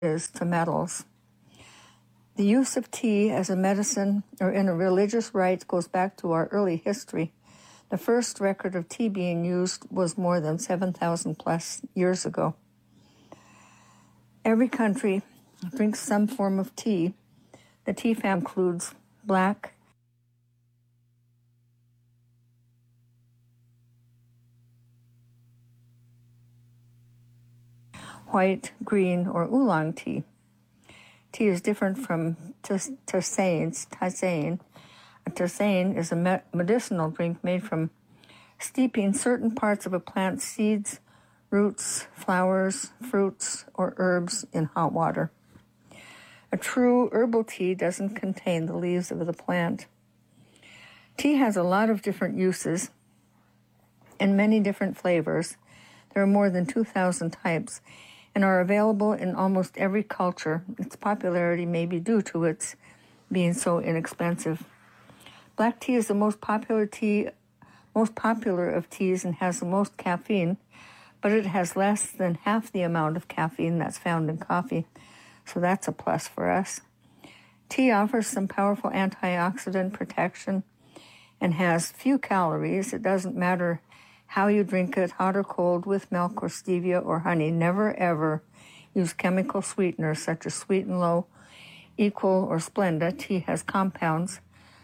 is to metals. The use of tea as a medicine or in a religious rite goes back to our early history. The first record of tea being used was more than 7,000 plus years ago. Every country drinks some form of tea. The tea family includes black, white, green, or oolong tea. Tea is different from tisane. A tisane is a medicinal drink made from steeping certain parts of a plant's seeds, roots, flowers, fruits, or herbs in hot water. A true herbal tea doesn't contain the leaves of the plant. Tea has a lot of different uses and many different flavors. There are more than 2,000 types and are available in almost every culture. Its popularity may be due to its being so inexpensive. Black tea is the most popular of teas and has the most caffeine, but it has less than half the amount of caffeine that's found in coffee, so that's a plus for us. Tea offers some powerful antioxidant protection and has few calories. It doesn't matter how you drink it, hot or cold, with milk or stevia or honey. Never, ever use chemical sweeteners such as Sweet and Low, Equal, or Splenda. Tea has compounds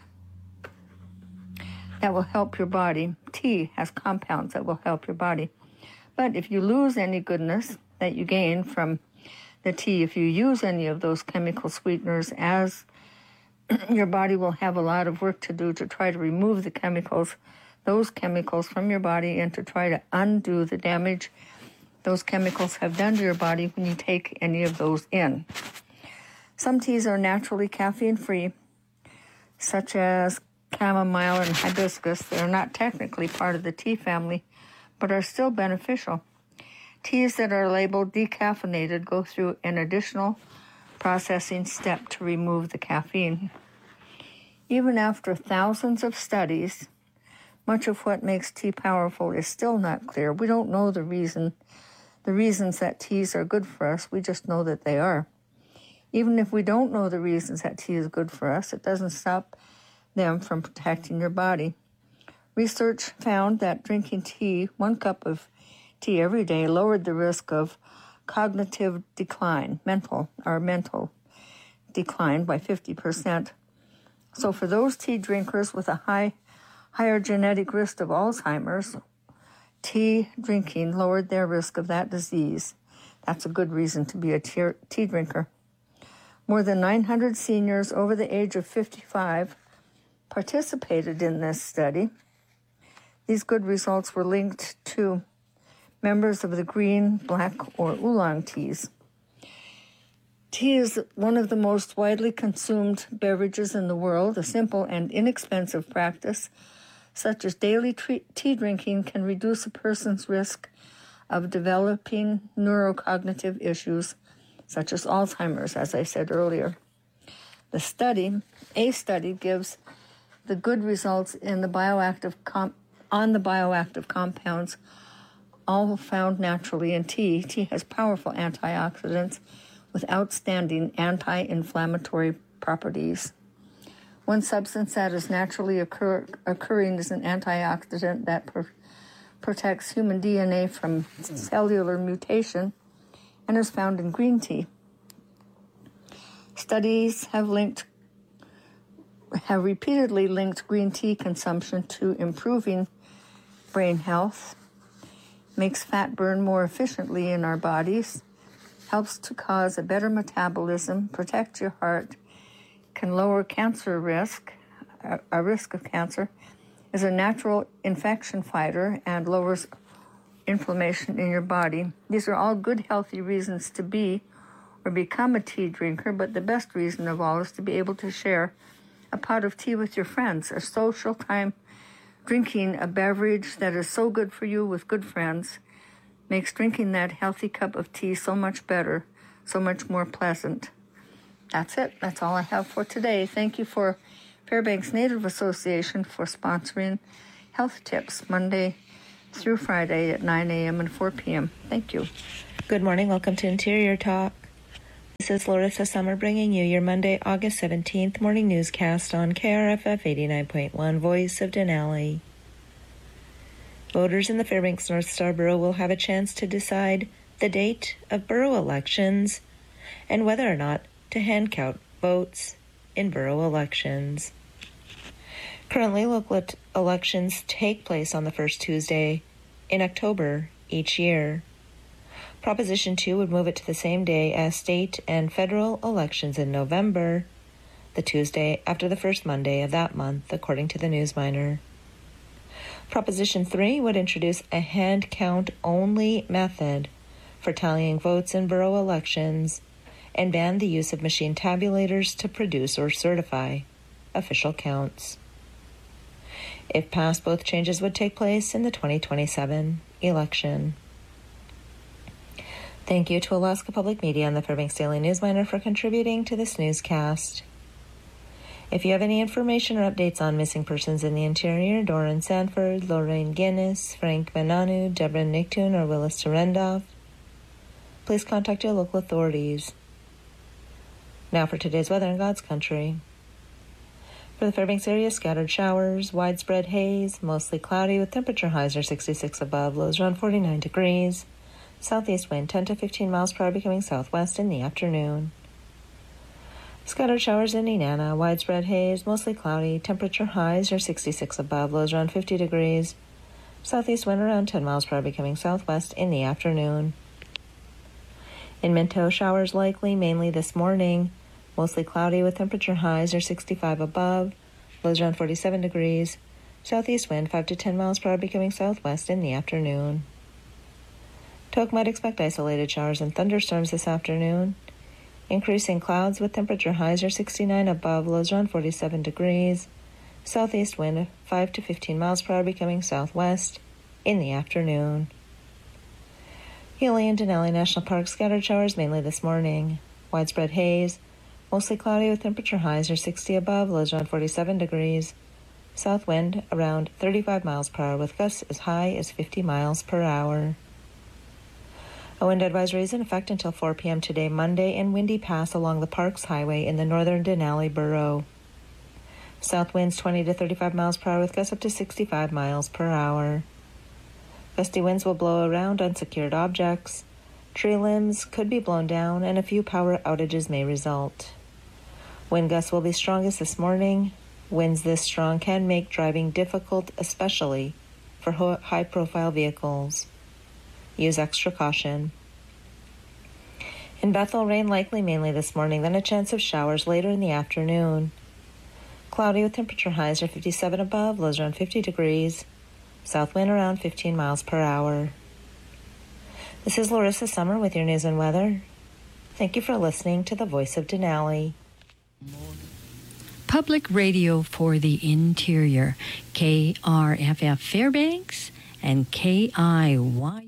that will help your body. Tea has compounds that will help your body. But if you lose any goodness that you gain from the tea, if you use any of those chemical sweeteners, as your body will have a lot of work to do to try to remove those chemicals from your body and to try to undo the damage those chemicals have done to your body when you take any of those in. Some teas are naturally caffeine-free, such as chamomile and hibiscus. They are not technically part of the tea family, but are still beneficial. Teas that are labeled decaffeinated go through an additional processing step to remove the caffeine. Even after thousands of studies, much of what makes tea powerful is still not clear. We don't know the reasons that teas are good for us. We just know that they are. Even if we don't know the reasons that tea is good for us, it doesn't stop them from protecting your body. Research found that drinking tea, 1 cup of tea every day, lowered the risk of cognitive decline, mental decline by 50%. So for those tea drinkers with a higher genetic risk of Alzheimer's, tea drinking lowered their risk of that disease. That's a good reason to be a tea drinker. More than 900 seniors over the age of 55 participated in this study. These good results were linked to members of the green, black, or oolong teas. Tea is one of the most widely consumed beverages in the world. A simple and inexpensive practice, such as daily tea drinking, can reduce a person's risk of developing neurocognitive issues, such as Alzheimer's, as I said earlier. A study gives the good results in the bioactive compounds, all found naturally in tea. Tea has powerful antioxidants with outstanding anti-inflammatory properties. One substance that is naturally occurring is an antioxidant that protects human DNA from cellular mutation and is found in green tea. Studies have repeatedly linked green tea consumption to improving brain health, makes fat burn more efficiently in our bodies, helps to cause a better metabolism, protect your heart, can lower cancer risk, a risk of cancer, is a natural infection fighter, and lowers inflammation in your body. These are all good, healthy reasons to be or become a tea drinker, but the best reason of all is to be able to share a pot of tea with your friends, a social time. Drinking a beverage that is so good for you with good friends makes drinking that healthy cup of tea so much better, so much more pleasant. That's it. That's all I have for today. Thank you for Fairbanks Native Association for sponsoring Health Tips Monday through Friday at 9 a.m. and 4 p.m. Thank you. Good morning. Welcome to Interior Talk. This is Larissa Summer bringing you your Monday, August 17th morning newscast on KRFF 89.1 Voice of Denali. Voters in the Fairbanks North Star Borough will have a chance to decide the date of borough elections and whether or not to hand count votes in borough elections. Currently, local elections take place on the first Tuesday in October each year. Proposition 2 would move it to the same day as state and federal elections in November, the Tuesday after the first Monday of that month, according to the Newsminer. Proposition 3 would introduce a hand count only method for tallying votes in borough elections and ban the use of machine tabulators to produce or certify official counts. If passed, both changes would take place in the 2027 election. Thank you to Alaska Public Media and the Fairbanks Daily Newsminer for contributing to this newscast. If you have any information or updates on missing persons in the interior, Doran Sanford, Lorraine Guinness, Frank Mananu, Deborah Nichtun, or Willis Terendoff, please contact your local authorities. Now for today's weather in God's country. For the Fairbanks area, scattered showers, widespread haze, mostly cloudy with temperature highs are 66 above, lows around 49 degrees. Southeast wind 10 to 15 miles per hour becoming southwest in the afternoon. Scattered showers in Nenana, widespread haze, mostly cloudy, temperature highs are 66 above, lows around 50 degrees. Southeast wind around 10 miles per hour becoming southwest in the afternoon. In Minto, showers likely mainly this morning, mostly cloudy with temperature highs are 65 above, lows around 47 degrees. Southeast wind 5 to 10 miles per hour becoming southwest in the afternoon. Tok might expect isolated showers and thunderstorms this afternoon. Increasing clouds with temperature highs are 69 above, lows around 47 degrees. Southeast wind 5 to 15 miles per hour becoming southwest in the afternoon. Healy and Denali National Park, scattered showers mainly this morning. Widespread haze, mostly cloudy with temperature highs are 60 above, lows around 47 degrees. South wind around 35 miles per hour with gusts as high as 50 miles per hour. A wind advisory is in effect until 4 p.m. today, Monday, in Windy Pass along the Parks Highway in the northern Denali Borough. South winds 20 to 35 miles per hour with gusts up to 65 miles per hour. Gusty winds will blow around unsecured objects. Tree limbs could be blown down, and a few power outages may result. Wind gusts will be strongest this morning. Winds this strong can make driving difficult, especially for high-profile vehicles. Use extra caution. In Bethel, rain likely mainly this morning, then a chance of showers later in the afternoon. Cloudy with temperature highs are 57 above, lows around 50 degrees. South wind around 15 miles per hour. This is Larissa Summer with your news and weather. Thank you for listening to the Voice of Denali. Public radio for the interior, KRFF Fairbanks and KIY.